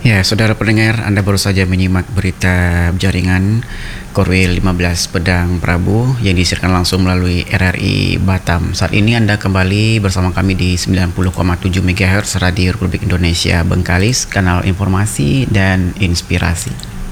Ya, saudara pendengar, Anda baru saja menyimak berita jaringan Korwil 15 Pedang Prabu yang disiarkan langsung melalui RRI Batam. Saat ini Anda kembali bersama kami di 90,7 MHz Radio Republik Indonesia Bengkalis, kanal informasi dan inspirasi.